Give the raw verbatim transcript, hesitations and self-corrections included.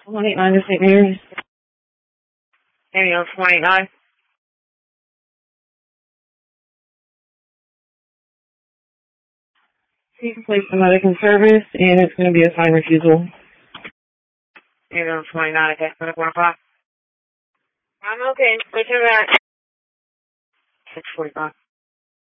one eight nine to Saint Mary's. Ambulance one eight nine. Please place the medic in service, and it's going to be a sign refusal. Ambulance one eight nine, okay, medic one o'clock. I'm okay, switch her back. six forty-five.